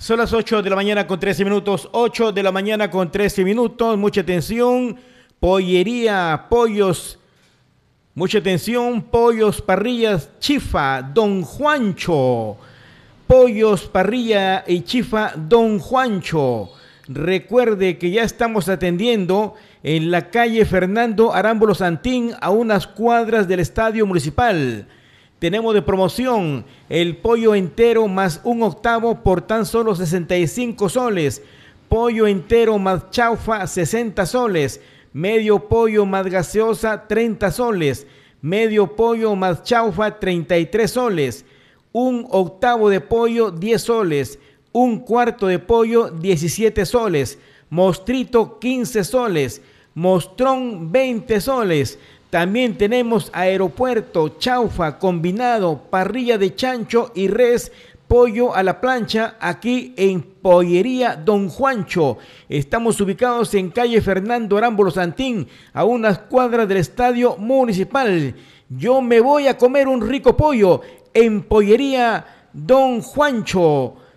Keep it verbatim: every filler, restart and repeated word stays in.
Son las ocho de la mañana con trece minutos, ocho de la mañana con trece minutos, mucha atención, pollería, pollos, mucha atención, pollos, parrillas, chifa, Don Juancho, pollos, parrilla y chifa, Don Juancho. Recuerde que ya estamos atendiendo en la calle Fernando Arámbulo Santín, a unas cuadras del Estadio Municipal. Tenemos de promoción el pollo entero más un octavo por tan solo sesenta y cinco soles. Pollo entero más chaufa, sesenta soles. Medio pollo más gaseosa, treinta soles. Medio pollo más chaufa, treinta y tres soles. Un octavo de pollo, diez soles. Un cuarto de pollo, diecisiete soles. Mostrito, quince soles. Mostrón, veinte soles. También tenemos aeropuerto, chaufa, combinado, parrilla de chancho y res, pollo a la plancha, aquí en Pollería Don Juancho. Estamos ubicados en calle Fernando Arámbulo Santín, a unas cuadras del Estadio Municipal. Yo me voy a comer un rico pollo en Pollería Don Juancho.